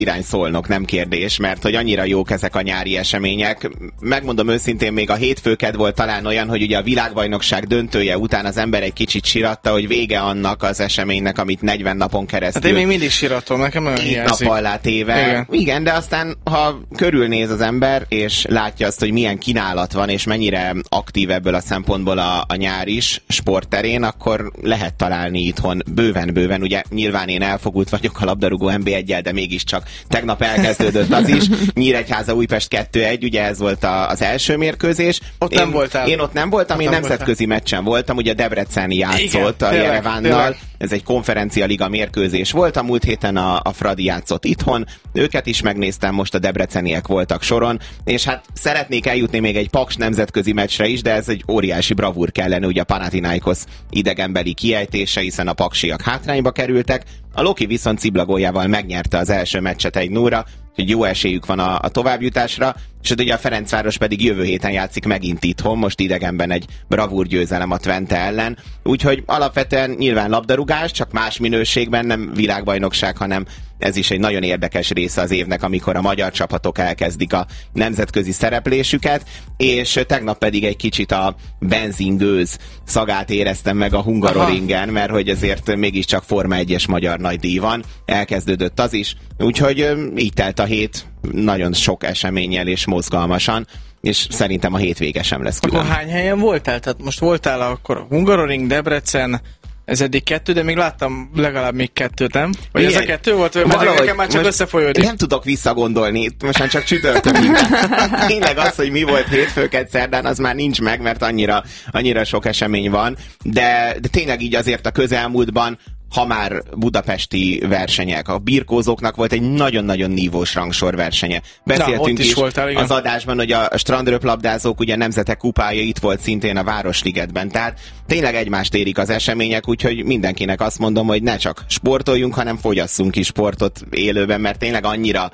irány Szolnok, nem kérdés, mert hogy annyira jók ezek a nyári események. Megmondom őszintén, még a hétfőked volt talán olyan, hogy ugye a világbajnokság döntője után az ember egy kicsit siratta, hogy vége annak az eseménynek, amit 40 napon keresztül. Hát én még mindig siratom, nekem nagyon hiányzik. Nap alá téve. Igen, de aztán, ha körülnéz az ember, és látja azt, hogy milyen kínálat van, és mennyire aktív ebből a szempontból a nyár is sportterén, akkor lehet találni itthon bőven. Ugye nyilván én elfogult vagyok a labdarúgó NB1-jel, de mégiscsak tegnap elkezdődött az is. Nyíregyháza Újpest 2-1, ugye ez volt az első mérkőzés. Nem voltál. Én ott nem voltam, én nemzetközi meccsen voltam, ugye Debrecen játszott a Jerevánnal. Ez egy konferencialiga mérkőzés volt, a múlt héten a Fradi játszott itthon, őket is megnéztem, most a debreceniek voltak soron, és hát szeretnék eljutni még egy Paks nemzetközi meccsre is, de ez egy óriási bravúr kellene, ugye a Panathinaikos idegenbeli kiejtése, hiszen a paksiak hátrányba kerültek, a Loki viszont Ciblagójával megnyerte az első meccset 1-0-ra, hogy jó esélyük van a továbbjutásra, és ugye a Ferencváros pedig jövő héten játszik megint itthon, most idegenben egy bravúr győzelem a Twente ellen, úgyhogy alapvetően nyilván labdarúgás, csak más minőségben, nem világbajnokság, hanem ez is egy nagyon érdekes része az évnek, amikor a magyar csapatok elkezdik a nemzetközi szereplésüket, és tegnap pedig egy kicsit a benzingőz szagát éreztem meg a Hungaroringen, mert hogy azért mégiscsak Forma 1-es magyar nagydíj van, elkezdődött az is, úgyhogy így telt a hét, nagyon sok eseménnyel és mozgalmasan, és szerintem a hétvége sem lesz külön. Akkor hány helyen voltál? Tehát most voltál akkor a Hungaroring, Debrecen, ez eddig 2, de még láttam legalább még 2, nem? Vagy igen. Ez a 2 volt? Vagy nekem már csak összefolyódik. Nem tudok visszagondolni, most már csak csütörtökig. Tényleg az, hogy mi volt hétfőket szerdán, az már nincs meg, mert annyira sok esemény van, de tényleg így azért a közelmúltban, ha már budapesti versenyek. A birkózóknak volt egy nagyon-nagyon nívós rangsor versenye. Beszéltünk is voltál, az adásban, hogy a strandröplabdázók ugye nemzetek kupája itt volt szintén a Városligetben. Tehát tényleg egymást érik az események, úgyhogy mindenkinek azt mondom, hogy ne csak sportoljunk, hanem fogyasszunk is sportot élőben, mert tényleg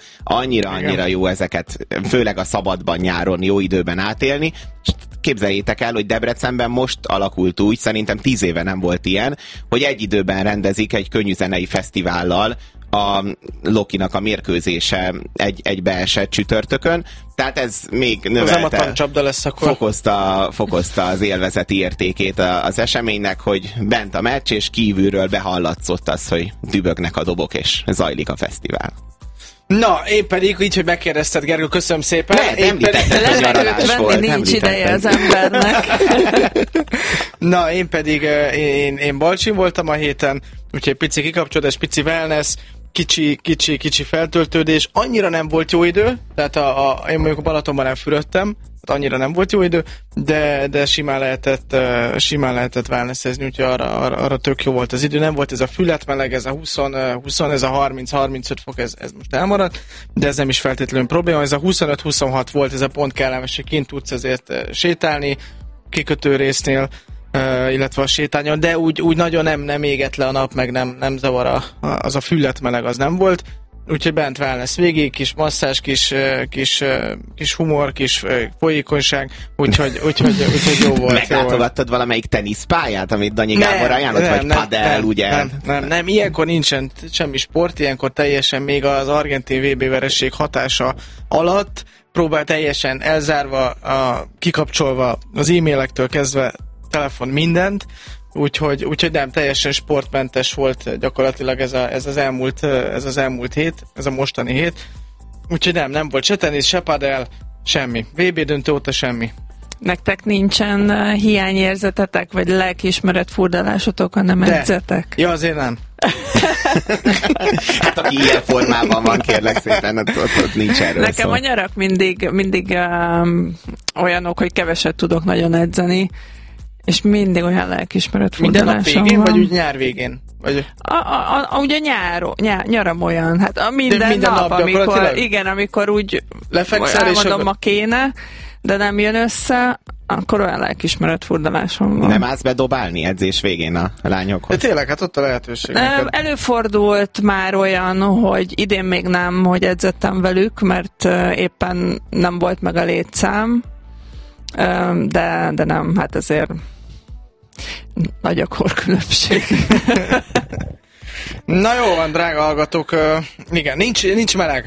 annyira jó ezeket, főleg a szabadban nyáron, jó időben átélni. Képzeljétek el, hogy Debrecenben most alakult úgy, szerintem 10 éve nem volt ilyen, hogy egy időben rendezik egy könnyűzenei fesztivállal a Lokinak a mérkőzése egy beesett csütörtökön, tehát ez még növelte, lesz akkor. Fokozta az élvezeti értékét az eseménynek, hogy bent a meccs, és kívülről behallatszott az, hogy dübögnek a dobok, és zajlik a fesztivál. Na, én pedig így, hogy megkérdezted, Gergő, köszönöm szépen. Nincs ideje az embernek. Na, én pedig, én Balcsin voltam a héten, úgyhogy pici kikapcsolódás, pici wellness, kicsi feltöltődés. Annyira nem volt jó idő, tehát én mondjuk a Balatonban nem fürödtem, annyira nem volt jó idő, de simán lehetett wellnessezni, úgyhogy arra tök jó volt az idő. Nem volt ez a fületmeleg, ez a 20 ez a 30-35 fok, ez most elmaradt, de ez nem is feltétlenül probléma. Ez a 25-26 volt, ez a pont kellemes, hogy kint tudsz ezért sétálni, kikötő résznél, illetve a sétányon, de úgy nagyon nem égett le a nap, meg nem zavar az a fületmeleg, az nem volt. Úgyhogy bent wellness végig, kis masszázs, kis humor, kis folyékonyság, úgyhogy jó volt. Meglátogattad valamelyik teniszpályát, amit Danyi Gábor ajánlott, vagy padel, ugye? Nem, ilyenkor nincsen semmi sport, ilyenkor teljesen még az argentin VB vereség hatása alatt próbál teljesen elzárva, kikapcsolva az e-mailektől kezdve telefon mindent, úgyhogy nem, teljesen sportmentes volt gyakorlatilag ez az elmúlt hét, ez a mostani hét. Úgyhogy nem volt se tenisz, se padel, semmi. VB döntő óta semmi. Nektek nincsen hiányérzetetek, vagy lelkiismeret furdalásotok, hanem edzetek? Ja, azért nem. Hát aki ilyen formában van, kérlek szépen, ott nincs erről Nekem a nyarak mindig olyanok, hogy keveset tudok nagyon edzeni, és mindig olyan lelkiismeret furdalásom van. Minden nap végén, vagy úgy nyár végén? Vagy... Ugye nyaram olyan, hát minden nap amikor úgy elmondom, ma kéne, de nem jön össze, akkor olyan lelkiismeret furdalásom van. Nem állsz bedobálni edzés végén a lányokhoz? De tényleg, hát ott a lehetőség. Előfordult már olyan, hogy idén még nem, hogy edzettem velük, mert éppen nem volt meg a létszám, de nem, hát ezért nagy a korkülönbség. Na jó van, drága hallgatók, igen, nincs meleg.